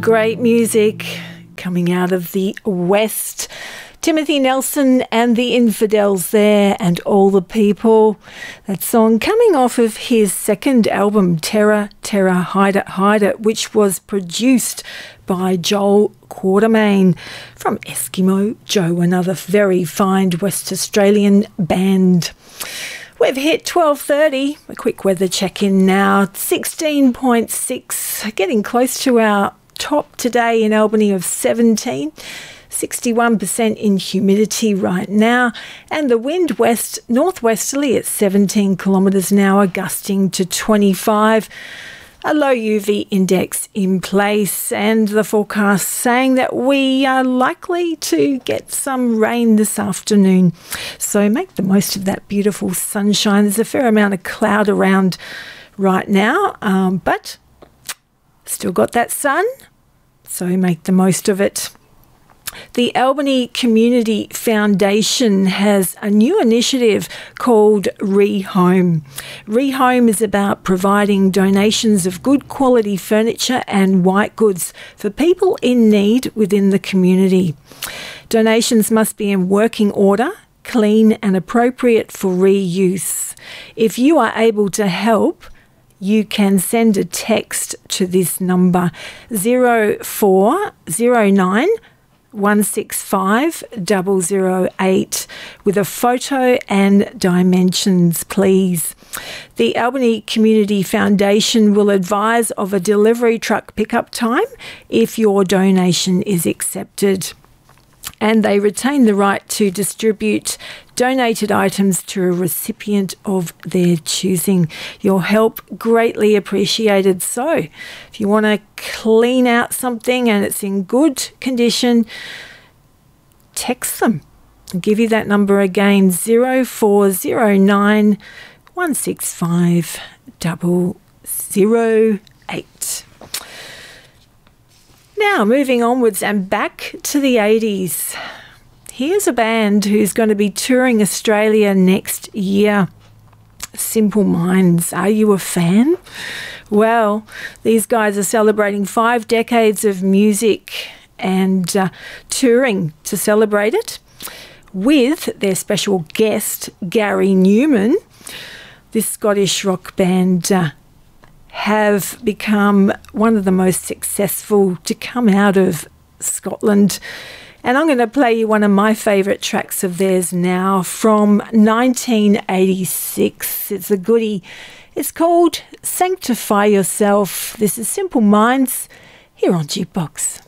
Great music coming out of the West. Timothy Nelson and the Infidels there, and All the People. That song coming off of his second album, Terror, Terror, Hide It, Hide It, which was produced by Joel Quartermain from Eskimo Joe, another very fine West Australian band. We've hit 12:30. A quick weather check-in now. 16.6, getting close to our top today in Albany of 17. 61% in humidity right now, and the wind west northwesterly at 17 kilometres an hour, gusting to 25. A low UV index in place, and the forecast saying that we are likely to get some rain this afternoon. So make the most of that beautiful sunshine. There's a fair amount of cloud around right now, but still got that sun, so make the most of it. The Albany Community Foundation has a new initiative called Rehome. Rehome is about providing donations of good quality furniture and white goods for people in need within the community. Donations must be in working order, clean and appropriate for reuse. If you are able to help, you can send a text to this number 0409 165 008 with a photo and dimensions, please. The Albany Community Foundation will advise of a delivery truck pickup time if your donation is accepted, and they retain the right to distribute donated items to a recipient of their choosing. Your help greatly appreciated. So if you want to clean out something and it's in good condition, text them. I'll give you that number again, 0409 165 008. Now, moving onwards and back to the 80s. Here's a band who's going to be touring Australia next year. Simple Minds. Are you a fan? Well, these guys are celebrating 5 decades of music and touring to celebrate it with their special guest, Gary Newman. This Scottish rock band have become one of the most successful to come out of Scotland. And I'm going to play you one of my favourite tracks of theirs now from 1986. It's a goodie. It's called Sanctify Yourself. This is Simple Minds here on Jukebox.